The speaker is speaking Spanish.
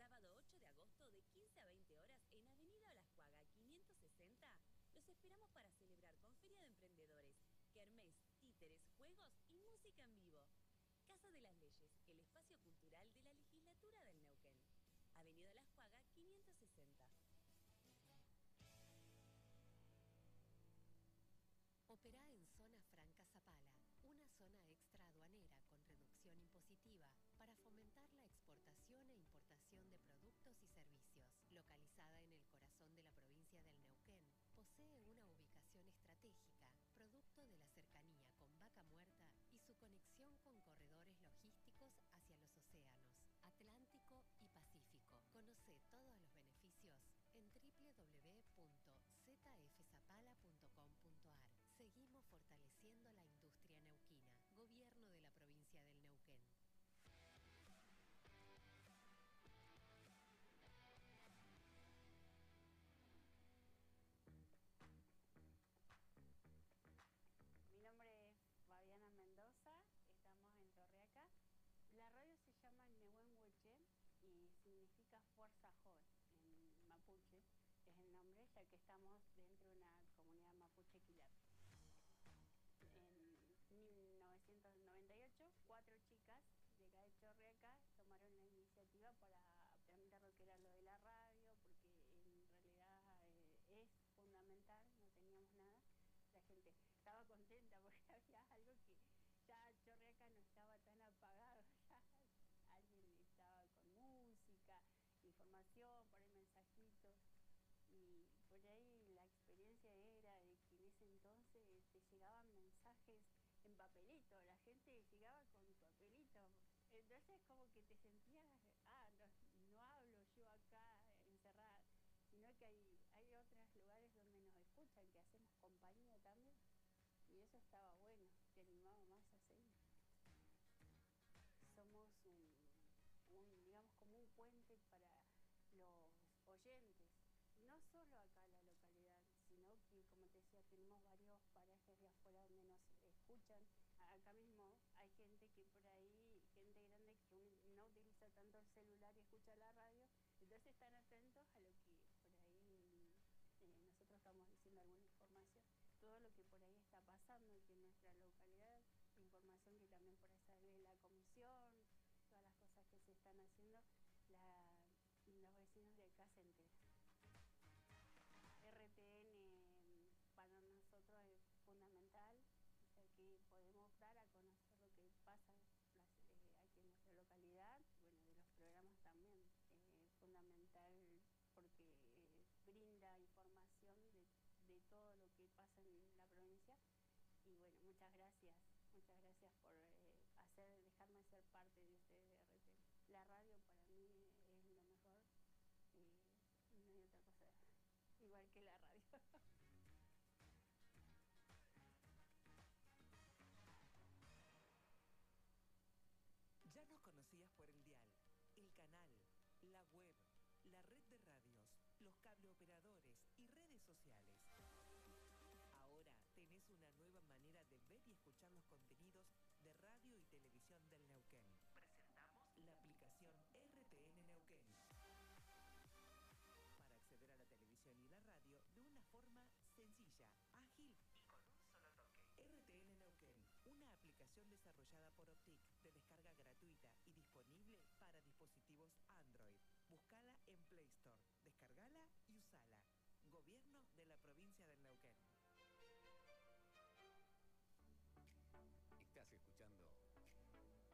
Sábado 8 de agosto de 15 a 20 horas en Avenida Olascuaga 560, los esperamos para celebrar con Feria de Emprendedores, kermés, títeres, juegos y música en vivo. Casa de las Leyes, el espacio cultural de la Legislatura del Neuquén. Avenida Olascuaga 560. Operá en Zona Franca Zapala, una zona extra aduanera con reducción impositiva para fomentar la exportación e importación de productos y servicios. Localizada en el corazón de la provincia del Neuquén, posee una ubicación estratégica, producto de la cercanía con Vaca Muerta y su conexión con corredores logísticos hacia los océanos, Atlántico y Pacífico. Conoce todos los beneficios en www.zfzapala.com.ar. Seguimos fortaleciendo la industria neuquina. Gobierno de la provincia del Neuquén. Mi nombre es Fabiana Mendoza, estamos en Chorriaca. La radio se llama Nehuenhueche y significa Fuerza Joven en mapuche, es el nombre, ya que estamos dentro de una comunidad mapuche quilar. En 1998, 4 chicas de acá de Chorriaca tomaron la iniciativa para aprender lo que era lo de la radio, porque en realidad es fundamental, no teníamos nada. La gente estaba contenta porque había algo que ya Chorriaca no estaba tan apagado, ya alguien estaba con música, información, por ahí mensajitos. Y por ahí la experiencia era de que en ese entonces te llegaban mensajes en papelito, la gente llegaba con papelito. Entonces como que te sentías, no hablo yo acá encerrada, sino que hay otros lugares donde nos escuchan, que hacemos compañía también. Y eso estaba bueno, te animaba más a seguir. Somos digamos, como un puente para los oyentes. No solo acá en la localidad, sino que, como te decía, tenemos varios parajes de afuera donde nos escuchan. Acá mismo hay gente que por ahí, gente grande que no utiliza tanto el celular y escucha la radio, entonces están atentos a lo que por ahí nosotros estamos diciendo alguna información. Todo lo que por ahí está pasando aquí en nuestra localidad, información que también por ahí sale la comisión, todas las cosas que se están haciendo, los vecinos de acá se enteran. RTN para nosotros es fundamental, ya que podemos dar a conocer lo que pasa aquí en nuestra localidad. Bueno, de los programas también es fundamental porque brinda información de todo lo que pasa en la provincia. Y bueno, muchas gracias por dejarme ser parte de ustedes de RTN. La radio para mí es lo mejor y no hay otra cosa igual que la radio. Ya nos conocías por el dial, el canal, la web, la red de radios, los cableoperadores y redes sociales. Ahora tenés una nueva manera de ver y escuchar los contenidos de radio y televisión del Neuquén. Presentamos la aplicación RTN Neuquén. Para acceder a la televisión y la radio de una forma sencilla, ágil y con un solo toque. RTN Neuquén, una aplicación desarrollada por Optic.